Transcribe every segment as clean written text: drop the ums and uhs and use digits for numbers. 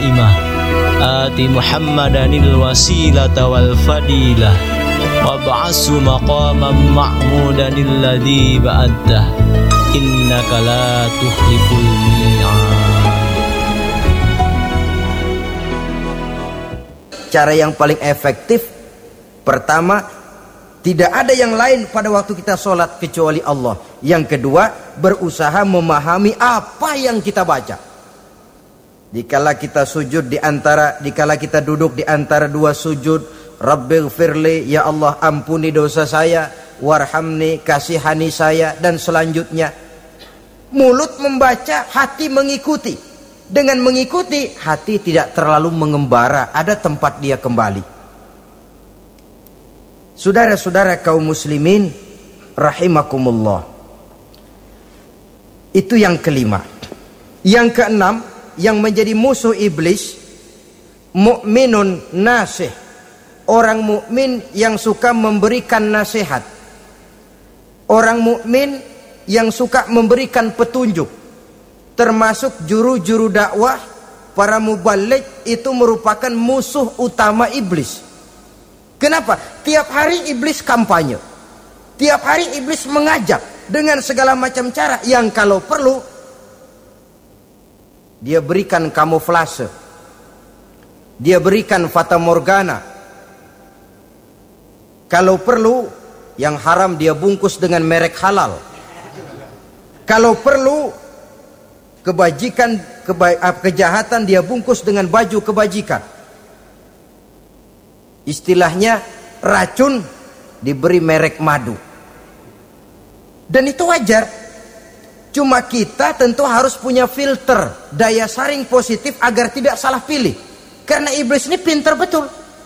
qa'imah ati Muhammadanil wasilata wal fadilah wab'asu maqaman ma'mudanil ladzi ba'addah innaka la tukhliful mi'ad. Cara yang paling efektif, pertama, tidak ada yang lain pada waktu kita sholat kecuali Allah. Yang kedua, berusaha memahami apa yang kita baca. Dikala kita sujud dikala kita duduk di antara dua sujud, Rabbighfirli, ya Allah ampuni dosa saya, warhamni, kasihani saya, dan selanjutnya. Mulut membaca, hati mengikuti. Dengan mengikuti, hati tidak terlalu mengembara, ada tempat dia kembali. Saudara-saudara kaum muslimin rahimakumullah. Itu yang kelima. Yang keenam, yang menjadi musuh iblis, mukminun nasih. Orang mukmin yang suka memberikan nasihat. Orang mukmin yang suka memberikan petunjuk. Termasuk juru-juru dakwah, para muballigh, itu merupakan musuh utama iblis. Kenapa? Tiap hari iblis kampanye. Tiap hari iblis mengajak dengan segala macam cara yang kalau perlu dia berikan kamuflase. Dia berikan fata morgana. Kalau perlu yang haram dia bungkus dengan merek halal. Kalau perlu kejahatan dia bungkus dengan baju kebajikan. Istilahnya racun diberi merek madu. Dan itu wajar. Cuma kita tentu harus punya filter, daya saring positif agar tidak salah pilih. Karena iblis ini pintar betul.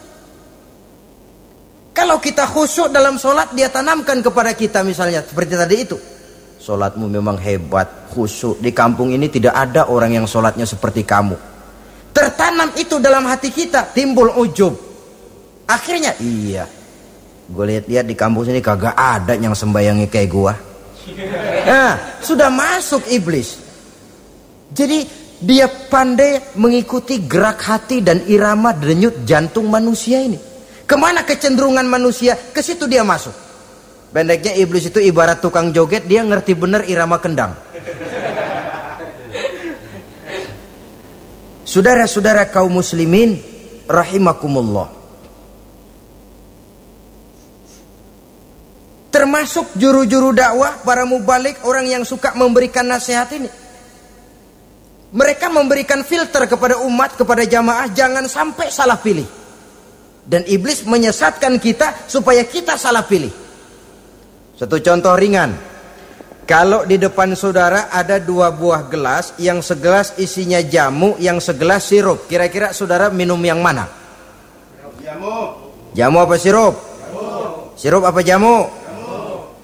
Kalau kita khusyuk dalam sholat, dia tanamkan kepada kita misalnya seperti tadi itu. Sholatmu memang hebat, khusyuk. Di kampung ini tidak ada orang yang sholatnya seperti kamu. Tertanam itu dalam hati kita, timbul ujub. Akhirnya, iya, gue lihat-lihat di kampung sini kagak ada yang sembayangi kayak gua. Nah, sudah masuk iblis. Jadi dia pandai mengikuti gerak hati dan irama denyut jantung manusia ini. Kemana kecenderungan manusia, ke situ dia masuk. Pendeknya iblis itu ibarat tukang joget, dia ngerti benar irama kendang. Saudara-saudara kaum muslimin rahimakumullah. Termasuk juru-juru dakwah, para muballigh, orang yang suka memberikan nasihat ini. Mereka memberikan filter kepada umat, kepada jamaah, jangan sampai salah pilih. Dan iblis menyesatkan kita supaya kita salah pilih. Satu contoh ringan. Kalau di depan saudara ada dua buah gelas, yang segelas isinya jamu, yang segelas sirup. Kira-kira saudara minum yang mana? Jamu. Jamu apa sirup? Jamu. Sirup apa jamu? Jamu.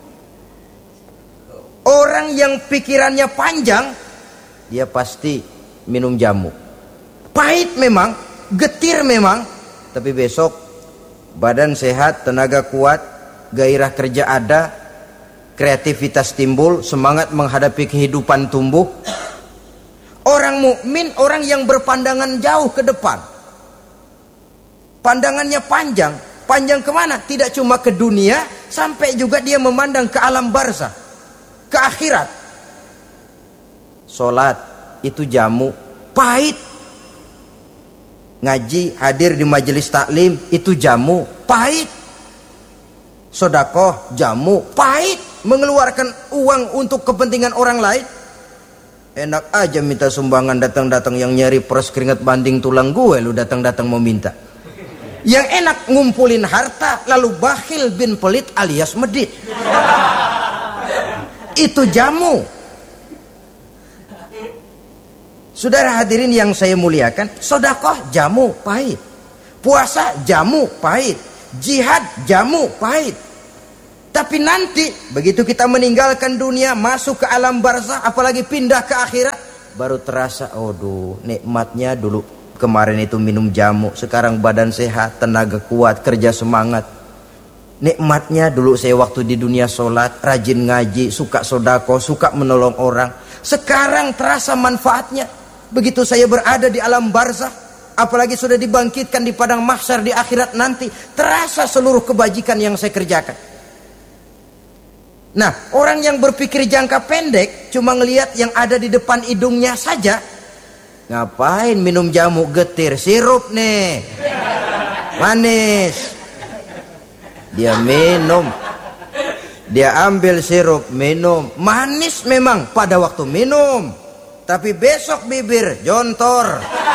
Orang yang pikirannya panjang, dia pasti minum jamu. Pahit memang, getir memang, tapi besok badan sehat, tenaga kuat, gairah kerja ada, kreativitas timbul, semangat menghadapi kehidupan tumbuh. Orang mukmin, orang yang berpandangan jauh ke depan. Pandangannya panjang. Panjang kemana? Tidak cuma ke dunia, sampai juga dia memandang ke alam barzah, ke akhirat. Sholat itu jamu, pahit. Ngaji, hadir di majelis taklim, itu jamu, pahit. Sedekah, jamu, pahit. Mengeluarkan uang untuk kepentingan orang lain, enak aja minta sumbangan, datang-datang yang nyari peres keringat banding tulang gue, lu datang-datang mau minta. Yang enak ngumpulin harta lalu bakhil bin pelit alias medit. Itu jamu. Saudara hadirin yang saya muliakan, sedekah jamu, pahit. Puasa jamu, pahit. Jihad jamu, pahit. Tapi nanti begitu kita meninggalkan dunia, masuk ke alam barzah, apalagi pindah ke akhirat, baru terasa, aduh, nikmatnya dulu kemarin itu minum jamu, sekarang badan sehat, tenaga kuat, kerja semangat. Nikmatnya dulu saya waktu di dunia sholat, rajin ngaji, suka sodako, suka menolong orang. Sekarang terasa manfaatnya. begitu saya berada di alam barzah, apalagi sudah dibangkitkan di padang mahsyar di akhirat nanti, terasa seluruh kebajikan yang saya kerjakan. Nah, orang yang berpikir jangka pendek cuma ngelihat yang ada di depan hidungnya saja. Ngapain minum jamu getir, sirup nih, manis. Dia minum, dia ambil sirup, minum, manis memang pada waktu minum, tapi besok bibir jontor.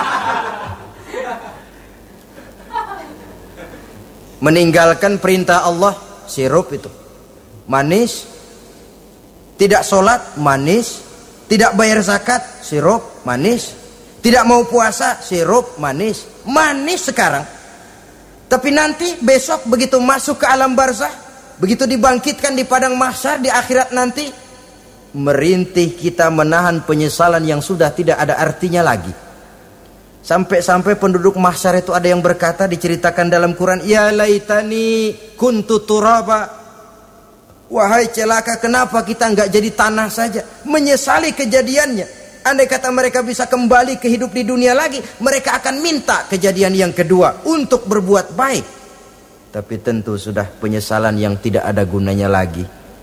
Meninggalkan perintah Allah, sirup itu manis. Tidak sholat, manis. Tidak bayar zakat, sirup, manis. Tidak mau puasa, sirup, manis. Manis sekarang. Tapi nanti besok begitu masuk ke alam barzah, begitu dibangkitkan di padang mahsyar di akhirat nanti, merintih kita menahan penyesalan yang sudah tidak ada artinya lagi. Sampai-sampai penduduk mahsyar itu ada yang berkata, diceritakan dalam Quran, ya laitani kuntu turaba. Wahai celaka, kenapa kita enggak jadi tanah saja? Menyesali kejadiannya. Andai kata mereka bisa kembali ke hidup di dunia lagi, mereka akan minta kejadian yang kedua untuk berbuat baik. Tapi tentu sudah penyesalan yang tidak ada gunanya lagi.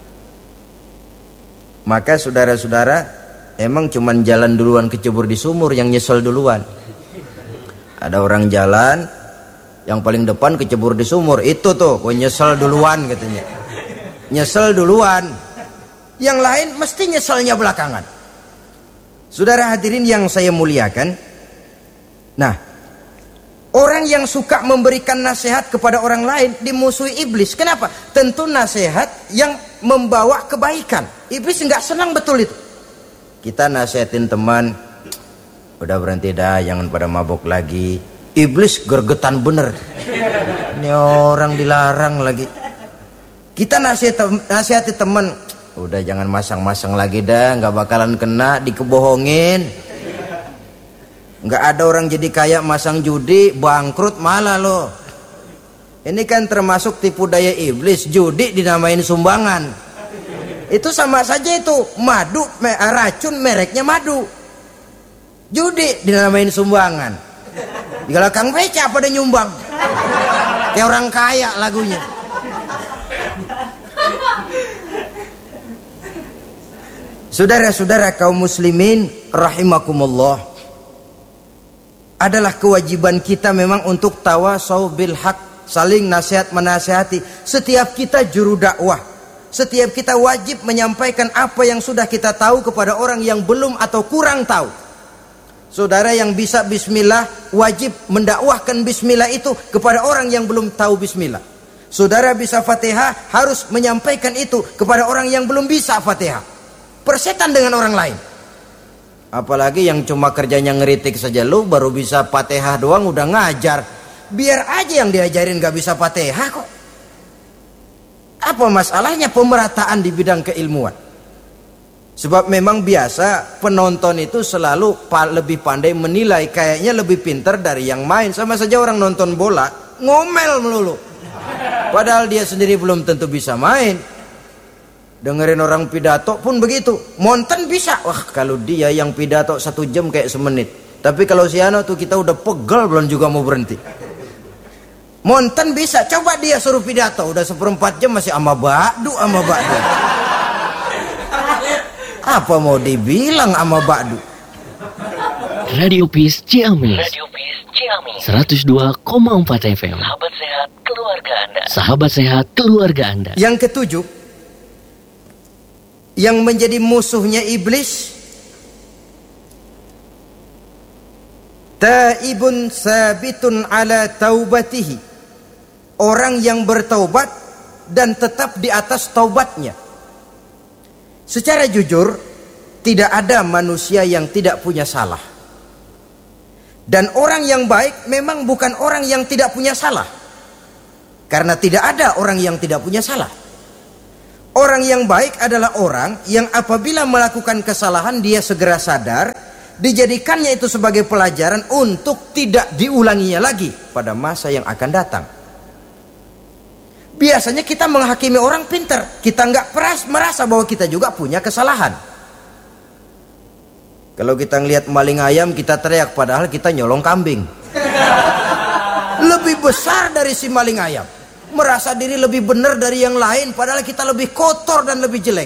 Maka saudara-saudara, emang cuman jalan duluan kecebur di sumur yang nyesel duluan. Ada orang jalan, yang paling depan kecebur di sumur, itu tuh nyesel duluan katanya. Nyesel duluan. Yang lain mesti nyeselnya belakangan. Saudara hadirin yang saya muliakan, nah, orang yang suka memberikan nasihat kepada orang lain dimusuhi iblis. Kenapa? Tentu nasihat yang membawa kebaikan. Iblis nggak senang betul itu. Kita nasihatin teman, udah berhenti dah, jangan pada mabuk lagi. Iblis gergetan bener. Ini orang dilarang lagi. Kita nasihati teman, udah jangan masang-masang lagi dah, nggak bakalan kena, dikebohongin. Nggak ada orang jadi kaya masang judi, bangkrut malah loh. Ini kan termasuk tipu daya iblis, judi dinamain sumbangan. Itu sama saja itu, madu, racun mereknya madu. Judi dinamain sumbangan. Kalau Kang Beca pada nyumbang. Kayak orang kaya lagunya. Saudara-saudara kaum muslimin rahimakumullah, adalah kewajiban kita memang untuk tawasau bil haq, saling nasihat menasihati. Setiap kita juru dakwah, setiap kita wajib menyampaikan apa yang sudah kita tahu kepada orang yang belum atau kurang tahu. Saudara yang bisa bismillah wajib mendakwahkan bismillah itu kepada orang yang belum tahu bismillah. Saudara bisa Fatihah harus menyampaikan itu kepada orang yang belum bisa Fatihah. Persetan dengan orang lain. Apalagi yang cuma kerjanya ngeritik saja, lu baru bisa Fatihah doang udah ngajar. Biar aja yang diajarin gak bisa Fatihah kok. Apa masalahnya pemerataan di bidang keilmuan? Sebab memang biasa penonton itu selalu lebih pandai menilai, kayaknya lebih pintar dari yang main. Sama saja orang nonton bola ngomel melulu, padahal dia sendiri belum tentu bisa main. Dengerin orang pidato pun begitu, monten bisa. Wah, kalau dia yang pidato 1 jam kayak semenit. Tapi kalau si Ano tuh kita udah pegel belum juga mau berhenti. Monten bisa, coba dia suruh pidato udah 1/4 jam masih ama ba'du. Apa mau dibilang ama ba'du? Radio Peace Ciamis 102,4 FM. Sahabat sehat keluarga Anda. Sahabat sehat keluarga Anda. Yang ketujuh, yang menjadi musuhnya iblis, taibun sabitun ala taubatihi, orang yang bertaubat dan tetap di atas taubatnya. Secara jujur, tidak ada manusia yang tidak punya salah. Dan orang yang baik memang bukan orang yang tidak punya salah. Karena tidak ada orang yang tidak punya salah. Orang yang baik adalah orang yang apabila melakukan kesalahan dia segera sadar, dijadikannya itu sebagai pelajaran untuk tidak diulanginya lagi pada masa yang akan datang. Biasanya kita menghakimi orang pintar, kita nggak merasa bahwa kita juga punya kesalahan. Kalau kita ngelihat maling ayam kita teriak, padahal kita nyolong kambing. Lebih besar dari si maling ayam, merasa diri lebih benar dari yang lain, padahal kita lebih kotor dan lebih jelek.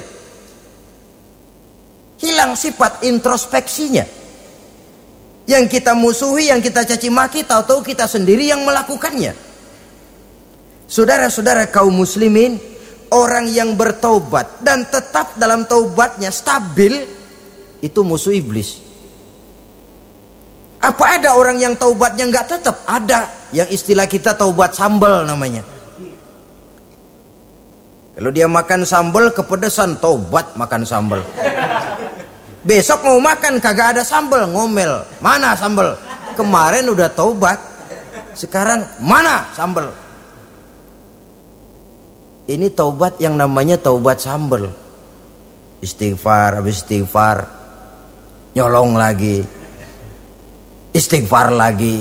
Hilang sifat introspeksinya. Yang kita musuhi, yang kita caci maki, tahu-tahu kita sendiri yang melakukannya. Saudara-saudara kaum muslimin, orang yang bertaubat dan tetap dalam taubatnya stabil, itu musuh iblis. Apa ada orang yang taubatnya nggak tetap? Ada. Yang istilah kita taubat sambal namanya. Kalau dia makan sambal kepedesan, taubat makan sambal. Besok mau makan kagak ada sambal, ngomel. Mana sambal? Kemarin udah taubat, sekarang mana sambal? Ini taubat yang namanya taubat sambal. Istighfar, habis istighfar nyolong lagi, istighfar lagi,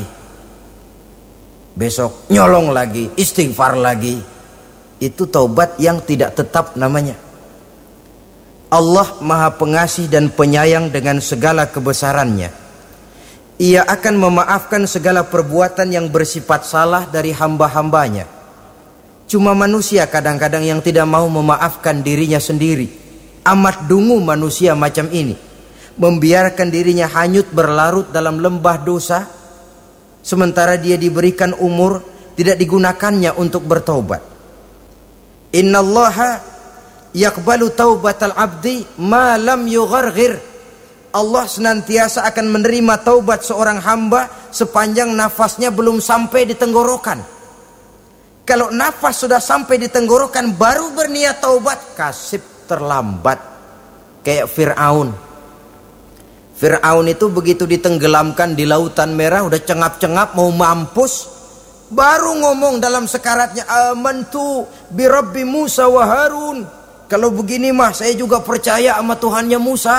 besok nyolong lagi, istighfar lagi. Itu taubat yang tidak tetap namanya. Allah Maha Pengasih dan Penyayang dengan segala kebesarannya. Ia akan memaafkan segala perbuatan yang bersifat salah dari hamba-hambanya. Cuma manusia kadang-kadang yang tidak mau memaafkan dirinya sendiri. Amat dungu manusia macam ini, membiarkan dirinya hanyut berlarut dalam lembah dosa, sementara dia diberikan umur tidak digunakannya untuk bertaubat. Innallaha yaqbalu taubatal abdi ma lam yugharghir. Allah senantiasa akan menerima taubat seorang hamba sepanjang nafasnya belum sampai di tenggorokan. Kalau nafas sudah sampai di tenggorokan baru berniat taubat, kasib terlambat. Kayak Fir'aun. Fir'aun itu begitu ditenggelamkan di lautan merah, udah cengap-cengap mau mampus, baru ngomong dalam sekaratnya, amantu bi Rabbi Musa wa Harun. Kalau begini mah saya juga percaya sama Tuhannya Musa.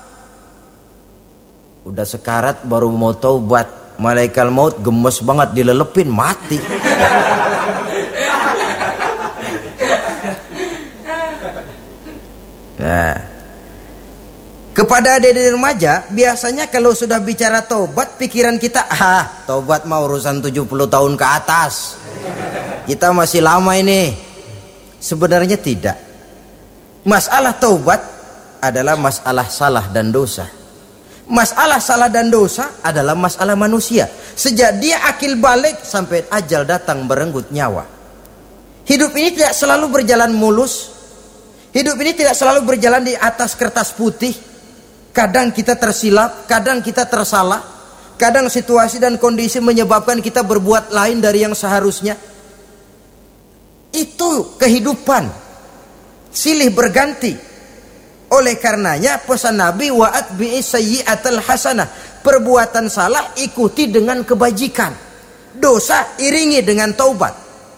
Udah sekarat baru mau taubat, malaikat maut gemes banget, dilelepin, mati. Nah, kepada adik-adik remaja, biasanya kalau sudah bicara taubat, pikiran kita, taubat mah urusan 70 tahun ke atas. Kita masih lama ini. Sebenarnya tidak. Masalah taubat adalah masalah salah dan dosa. Masalah salah dan dosa adalah masalah manusia. Sejak dia akil balik sampai ajal datang merenggut nyawa. Hidup ini tidak selalu berjalan mulus. Hidup ini tidak selalu berjalan di atas kertas putih. Kadang kita tersilap, kadang kita tersalah. Kadang situasi dan kondisi menyebabkan kita berbuat lain dari yang seharusnya. Itu kehidupan. Silih berganti. Oleh karenanya pesan Nabi, wa'atbi'i sayyi'atal hasanah. Perbuatan salah ikuti dengan kebajikan. Dosa iringi dengan taubat.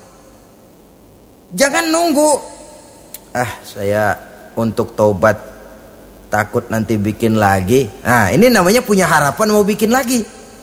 Jangan nunggu, saya untuk taubat takut nanti bikin lagi. Nah, ini namanya punya harapan mau bikin lagi.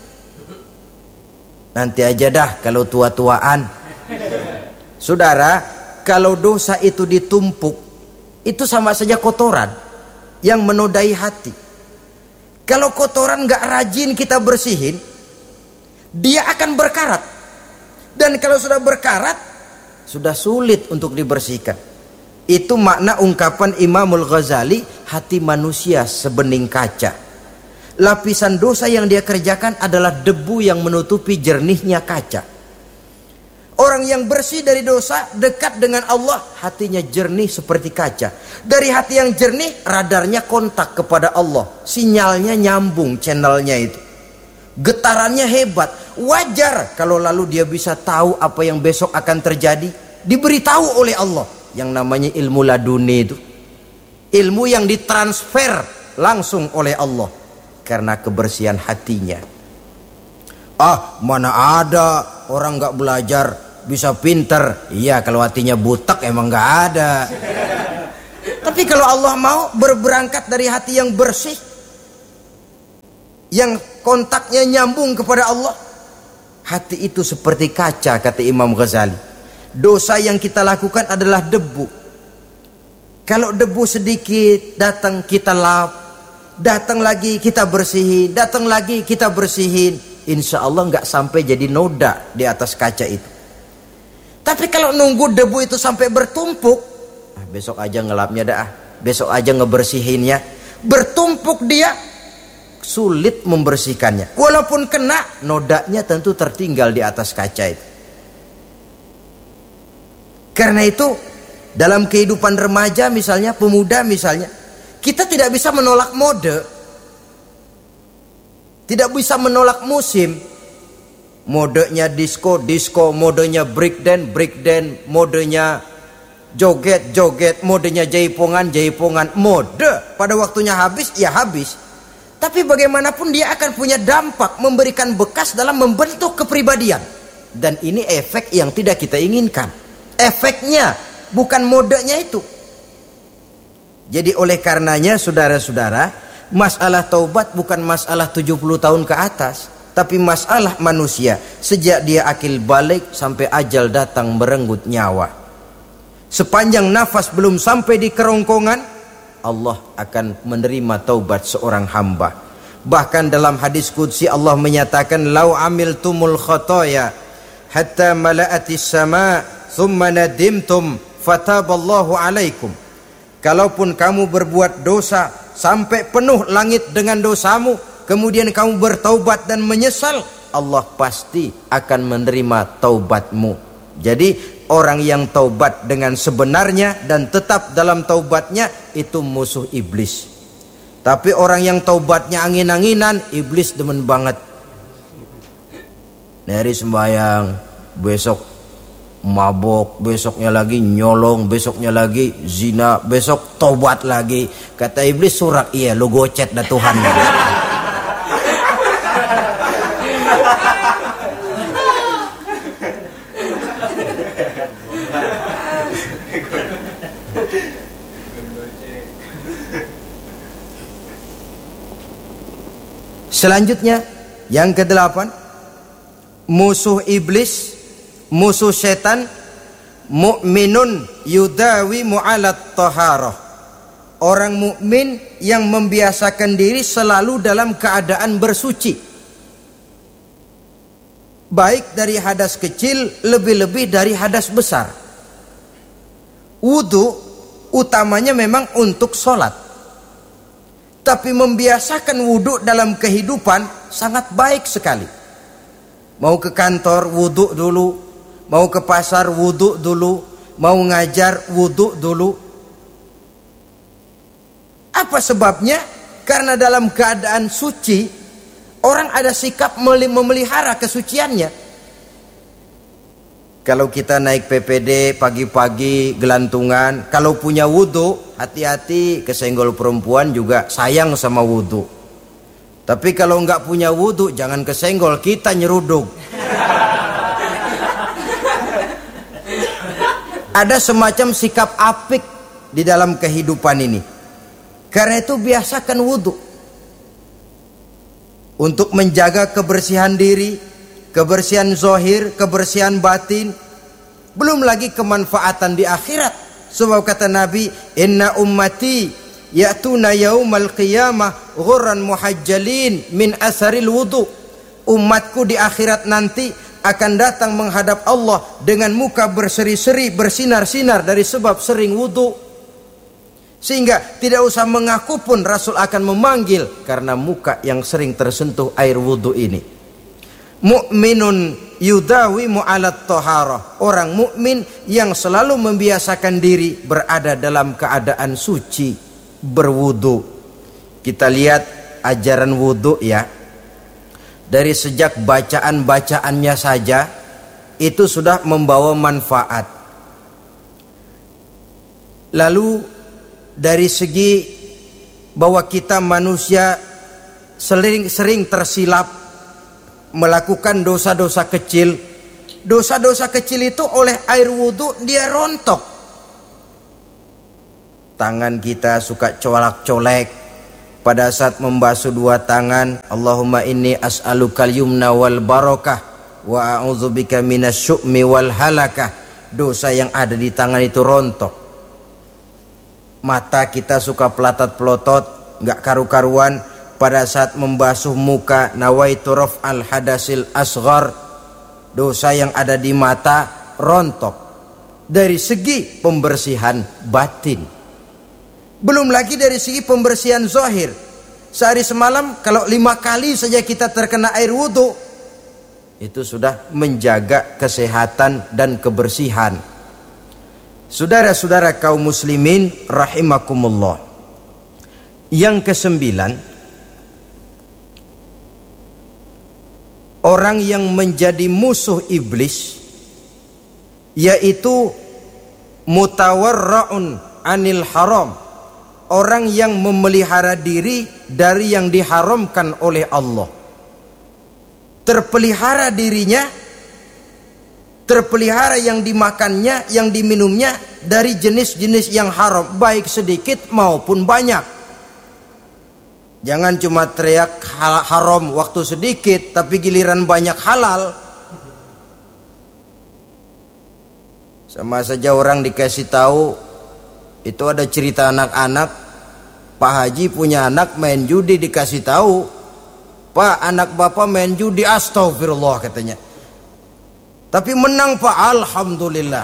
Nanti aja dah kalau tua-tuaan. Saudara, kalau dosa itu ditumpuk, itu sama saja kotoran yang menodai hati. Kalau kotoran gak rajin kita bersihin, dia akan berkarat. Dan kalau sudah berkarat, sudah sulit untuk dibersihkan. Itu makna ungkapan Imamul Ghazali, hati manusia sebening kaca. Lapisan dosa yang dia kerjakan adalah debu yang menutupi jernihnya kaca. Orang yang bersih dari dosa, dekat dengan Allah, hatinya jernih seperti kaca. Dari hati yang jernih, radarnya kontak kepada Allah. Sinyalnya nyambung channelnya itu. Getarannya hebat. Wajar kalau lalu dia bisa tahu apa yang besok akan terjadi. Diberitahu oleh Allah. Yang namanya ilmu laduni itu. Ilmu yang ditransfer langsung oleh Allah. Karena kebersihan hatinya. Mana ada orang gak belajar bisa pinter. Iya, kalau hatinya butek emang gak ada. Tapi kalau Allah mau berberangkat dari hati yang bersih, yang kontaknya nyambung kepada Allah, hati itu seperti kaca, kata Imam Ghazali. Dosa yang kita lakukan adalah debu. Kalau debu sedikit datang kita lap, datang lagi kita bersihin, datang lagi kita bersihin, insya Allah nggak sampai jadi noda di atas kaca itu. Tapi kalau nunggu debu itu sampai bertumpuk, besok aja ngelapnya dah, besok aja ngebersihinnya, bertumpuk dia, sulit membersihkannya. Walaupun kena, nodanya tentu tertinggal di atas kaca itu. Karena itu dalam kehidupan remaja misalnya, pemuda misalnya, kita tidak bisa menolak mode, tidak bisa menolak musim. Modenya disco, modenya breakdance, modenya joget, modenya jaipongan, mode pada waktunya habis, ya habis. Tapi bagaimanapun dia akan punya dampak, memberikan bekas dalam membentuk kepribadian. Dan ini efek yang tidak kita inginkan. Efeknya, bukan modenya itu. Jadi oleh karenanya saudara-saudara, masalah taubat bukan masalah 70 tahun ke atas, tapi masalah manusia sejak dia akil balik sampai ajal datang merenggut nyawa. Sepanjang nafas belum sampai di kerongkongan, Allah akan menerima taubat seorang hamba. Bahkan dalam hadis qudsi Allah menyatakan, lau amiltumul khotoya hatta mala'atis sama thumma nadimtum fataballahu alaikum. Kalaupun kamu berbuat dosa sampai penuh langit dengan dosamu, kemudian kamu bertaubat dan menyesal, Allah pasti akan menerima taubatmu. Jadi orang yang taubat dengan sebenarnya dan tetap dalam taubatnya itu musuh iblis. Tapi orang yang taubatnya angin-anginan, iblis demen banget. Dari sembahyang, besok mabok, besoknya lagi nyolong, besoknya lagi zina, besok taubat lagi. Kata iblis, surak, iya lu gocet dah Tuhan. Selanjutnya yang ke-8, musuh iblis, musuh setan, mukminun yudawi mu'alat taharah. Orang mukmin yang membiasakan diri selalu dalam keadaan bersuci, baik dari hadas kecil, lebih-lebih dari hadas besar. Wudu utamanya memang untuk sholat, tapi membiasakan wudu dalam kehidupan sangat baik sekali. Mau ke kantor wudu dulu, mau ke pasar wudu dulu, mau ngajar wudu dulu. Apa sebabnya? Karena dalam keadaan suci, orang ada sikap memelihara kesuciannya. Kalau kita naik PPD pagi-pagi gelantungan, kalau punya wudu, hati-hati kesenggol perempuan juga sayang sama wudu. Tapi kalau nggak punya wudu, jangan kesenggol, kita nyeruduk. Ada semacam sikap apik di dalam kehidupan ini. Karena itu biasakan wudu untuk menjaga kebersihan diri, kebersihan zahir, kebersihan batin, belum lagi kemanfaatan di akhirat. Sebab kata Nabi, inna ummati ya'tuna yaumal qiyamah ghurran muhajjalin min asaril wudu. Umatku di akhirat nanti akan datang menghadap Allah dengan muka berseri-seri, bersinar-sinar dari sebab sering wudu. Sehingga tidak usah mengaku pun Rasul akan memanggil karena muka yang sering tersentuh air wudu ini. Mu'minun yudawi mu'alat taharah. Orang mukmin yang selalu membiasakan diri berada dalam keadaan suci, berwudu. Kita lihat ajaran wudu ya. Dari sejak bacaan-bacaannya saja itu sudah membawa manfaat. Lalu dari segi bahwa kita manusia sering tersilap melakukan dosa-dosa kecil. Dosa-dosa kecil itu oleh air wudu dia rontok. Tangan kita suka colak-colek pada saat membasuh dua tangan. Allahumma inni as'alukal yumna wal barakah wa a'udzubika minasyu'mi wal halakah. Dosa yang ada di tangan itu rontok. Mata kita suka pelatat-pelotot nggak karu-karuan pada saat membasuh muka, nawaitu raf'al hadasil asghar, dosa yang ada di mata rontok dari segi pembersihan batin. Belum lagi dari segi pembersihan zahir. Sehari semalam kalau 5 kali saja kita terkena air wudhu, itu sudah menjaga kesehatan dan kebersihan. Saudara-saudara kaum muslimin rahimakumullah. Yang ke-9, orang yang menjadi musuh iblis yaitu mutawarra'un anil haram, orang yang memelihara diri dari yang diharamkan oleh Allah. Terpelihara dirinya, terpelihara yang dimakannya, yang diminumnya dari jenis-jenis yang haram, baik sedikit maupun banyak. Jangan cuma teriak haram waktu sedikit, tapi giliran banyak halal. Sama saja orang dikasih tahu, itu ada cerita anak-anak, Pak Haji punya anak main judi, dikasih tahu, Pak, anak bapak main judi, astagfirullah katanya. Tapi menang Pak, alhamdulillah.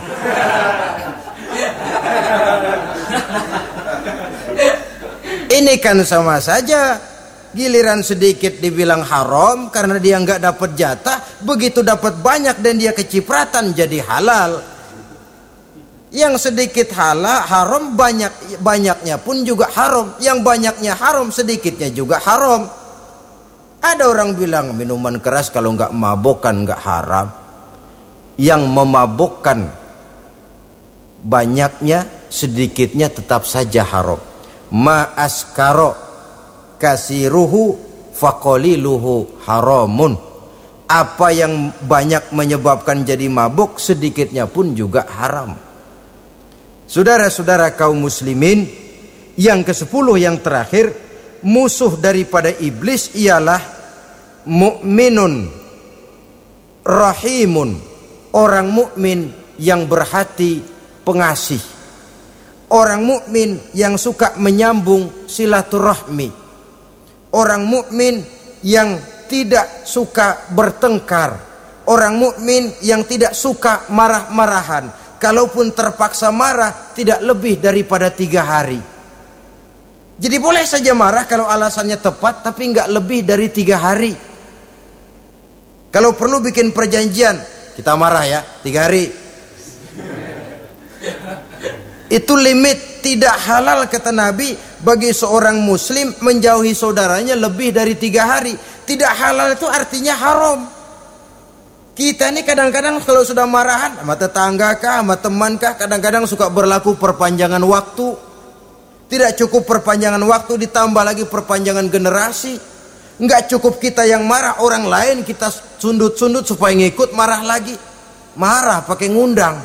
Ini kan sama saja, giliran sedikit dibilang haram karena dia nggak dapat jatah, begitu dapat banyak dan dia kecipratan jadi halal. Yang sedikit haram, banyaknya pun juga haram. Yang banyaknya haram, sedikitnya juga haram. Ada orang bilang minuman keras kalau nggak mabokkan nggak haram. Yang memabokkan banyaknya, sedikitnya tetap saja haram. Ma askaro kasiruhu faqaliluhu haramun. Apa yang banyak menyebabkan jadi mabuk, sedikitnya pun juga haram. Saudara-saudara kaum muslimin, yang ke-10 yang terakhir, musuh daripada iblis ialah mukminun rahimun, orang mukmin yang berhati pengasih, orang mukmin yang suka menyambung silaturahmi, orang mukmin yang tidak suka bertengkar, orang mukmin yang tidak suka marah-marahan. Kalaupun terpaksa marah, tidak lebih daripada 3 hari. Jadi boleh saja marah kalau alasannya tepat, tapi nggak lebih dari 3 hari. Kalau perlu bikin perjanjian, kita marah ya 3 hari. Itu limit. Tidak halal kata Nabi bagi seorang muslim menjauhi saudaranya lebih dari 3 hari. Tidak halal itu artinya haram. Kita ini kadang-kadang kalau sudah marahan sama tetangga kah, sama teman kah, kadang-kadang suka berlaku perpanjangan waktu. Tidak cukup perpanjangan waktu, ditambah lagi perpanjangan generasi. Enggak cukup kita yang marah, orang lain kita sundut-sundut supaya ngikut marah lagi. Marah pakai ngundang.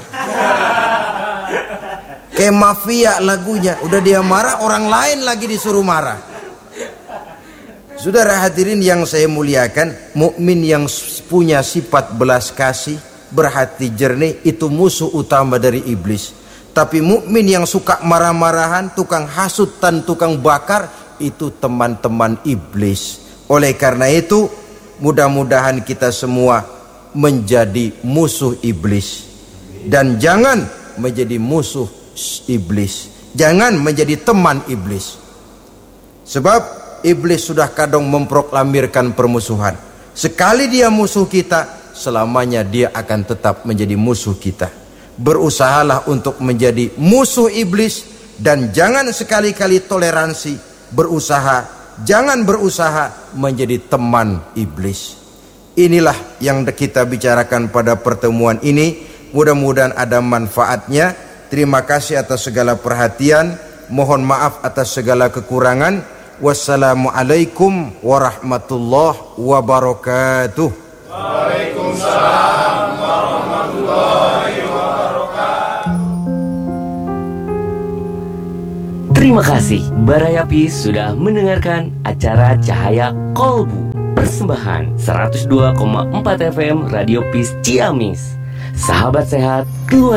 Kayak mafia lagunya, udah dia marah, orang lain lagi disuruh marah. Saudara hadirin yang saya muliakan, mukmin yang punya sifat belas kasih, berhati jernih, itu musuh utama dari iblis. Tapi mukmin yang suka marah-marahan, tukang hasut dan tukang bakar, itu teman-teman iblis. Oleh karena itu, mudah-mudahan kita semua menjadi musuh iblis. Dan jangan menjadi musuh iblis. Jangan menjadi teman iblis. Sebab iblis sudah kadang memproklamirkan permusuhan. Sekali dia musuh kita, selamanya dia akan tetap menjadi musuh kita. Berusahalah untuk menjadi musuh iblis, dan jangan sekali-kali toleransi. Jangan berusaha menjadi teman iblis. Inilah yang kita bicarakan pada pertemuan ini. Mudah-mudahan ada manfaatnya. Terima kasih atas segala perhatian. Mohon maaf atas segala kekurangan. Wassalamualaikum warahmatullahi wabarakatuh. Waalaikumsalam warahmatullahi wabarakatuh. Terima kasih Baraya Peace sudah mendengarkan acara Cahaya Kolbu, persembahan 102,4 FM Radio Peace Ciamis. Sahabat sehat, keluarga